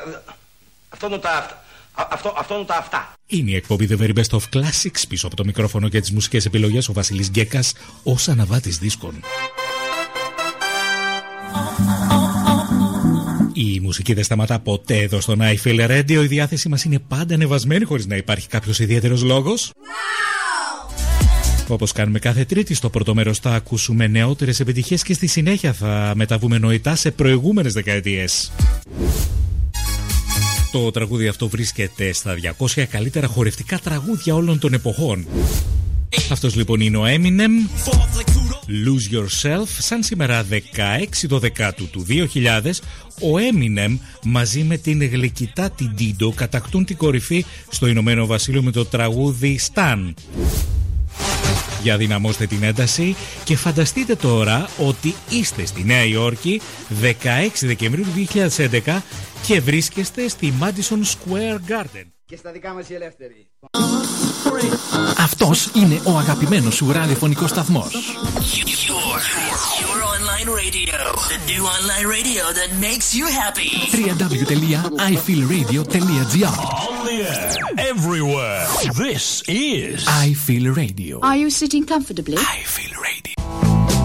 Αυτό είναι τα αυτά. Είναι η εκπομπή The Very Best of Classics. Πίσω από το μικρόφωνο και τις μουσικές επιλογές ο Βασίλης Γκέκας, ως αναβάτης δίσκων. Η μουσική δεν σταματά ποτέ εδώ στον I Feel Radio. Η διάθεση μας είναι πάντα ανεβασμένη χωρίς να υπάρχει κάποιος ιδιαίτερος λόγος. Όπως κάνουμε κάθε Τρίτη, στο πρώτο μέρος θα ακούσουμε νεότερες επιτυχίες και στη συνέχεια θα μεταβούμε νοητά σε προηγούμενες δεκαετίες. Το τραγούδι αυτό βρίσκεται στα 200 καλύτερα χορευτικά τραγούδια όλων των εποχών. Αυτός λοιπόν είναι ο Eminem, Lose Yourself. Σαν σήμερα 16/12 του 2000, ο Eminem μαζί με την γλυκητά την Dido κατακτούν την κορυφή στο Ηνωμένο Βασίλειο με το τραγούδι Stan. Για δυναμώστε την ένταση και φανταστείτε τώρα ότι είστε στη Νέα Υόρκη 16 Δεκεμβρίου του 2011 και βρίσκεστε στη Madison Square Garden. Και στα δικά μας οι ελεύθεροι. Αυτός είναι ο αγαπημένος σου ραδιοφωνικός σταθμός. Your online radio. The new online radio that makes you happy. www.ifeelradio.gr. On the air, everywhere. This is I Feel Radio. Are you sitting comfortably? I Feel Radio.